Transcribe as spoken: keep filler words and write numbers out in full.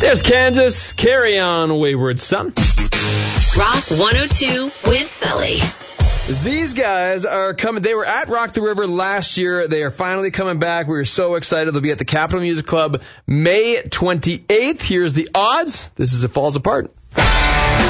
There's Kansas. Carry on, wayward son. Rock one oh two with Sully. These guys are coming. They were at Rock the River last year. They are finally coming back. We are so excited. They'll be at the Capitol Music Club May twenty-eighth. Here's the odds. This is It Falls Apart.